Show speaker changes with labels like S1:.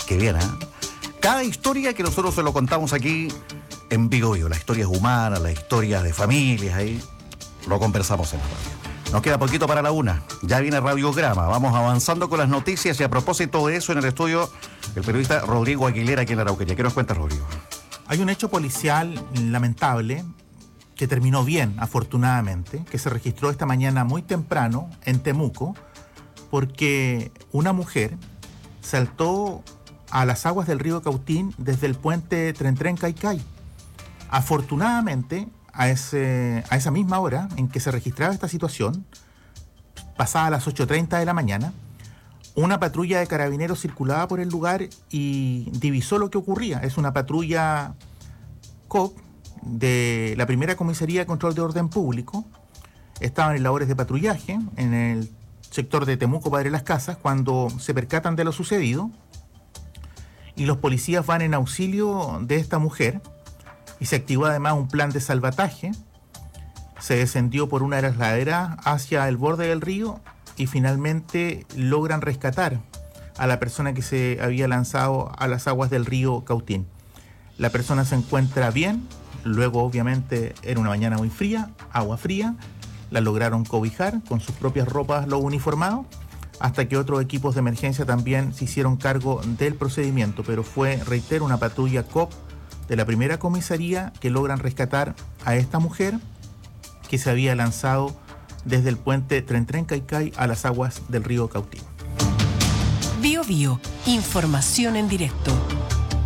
S1: Qué bien, ¿eh? Cada historia que nosotros se lo contamos aquí en Vigo Vigo, las historias humanas, las historias de familias, ahí lo conversamos en la radio. Nos queda poquito para la 1. Ya viene Radiograma. Vamos avanzando con las noticias y a propósito de eso en el estudio, el periodista Rodrigo Aguilera aquí en la Araucanía. ¿Qué nos cuenta, Rodrigo?
S2: Hay un hecho policial lamentable que terminó bien, afortunadamente, que se registró esta mañana muy temprano en Temuco, porque una mujer saltó a las aguas del río Cautín desde el puente Tren-Tren-Cay-Cay. Afortunadamente, a esa misma hora en que se registraba esta situación, pasada las 8:30 de la mañana, una patrulla de carabineros circulaba por el lugar y divisó lo que ocurría. Es una patrulla COP de la primera Comisaría de Control de Orden Público. Estaban en labores de patrullaje en el sector de Temuco, Padre Las Casas, cuando se percatan de lo sucedido y los policías van en auxilio de esta mujer y se activó además un plan de salvataje. Se descendió por una de las laderas hacia el borde del río y finalmente logran rescatar a la persona que se había lanzado a las aguas del río Cautín. La persona se encuentra bien, luego obviamente era una mañana muy fría, agua fría, la lograron cobijar con sus propias ropas los uniformados, hasta que otros equipos de emergencia también se hicieron cargo del procedimiento, pero fue, reitero, una patrulla COP de la primera comisaría que logran rescatar a esta mujer que se había lanzado desde el puente Tren-Tren-Cay-Cay a las aguas del río Cautín.
S3: Bio Bio, información en directo.